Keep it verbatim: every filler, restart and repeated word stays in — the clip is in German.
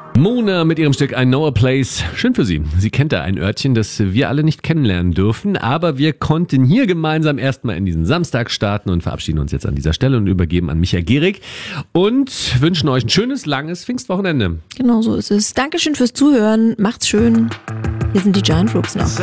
Mona mit ihrem Stück I Know a Place. Schön für sie. Sie kennt da ein Örtchen, das wir alle nicht kennenlernen dürfen, aber wir konnten hier gemeinsam erstmal in diesen Samstag starten und verabschieden uns jetzt an dieser Stelle und übergeben an Micha Gehrig und wünschen euch ein schönes, langes Pfingstwochenende. Genau so ist es. Dankeschön fürs Zuhören. Macht's schön. Hier sind die Giant Rooks noch.